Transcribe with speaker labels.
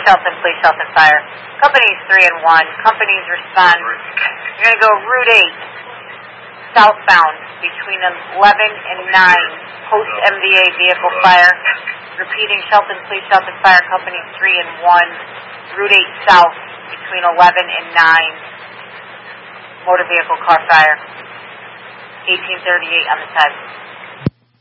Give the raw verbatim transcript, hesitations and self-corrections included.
Speaker 1: Shelton, Police Shelton Fire. Companies three and one. Companies respond. You're going to go Route eight, southbound, between eleven and nine, post-M V A vehicle fire. Repeating, Shelton, Police Shelton Fire. Companies three and one. Route eight south, between eleven and nine, motor vehicle car fire. eighteen thirty-eight on the ten.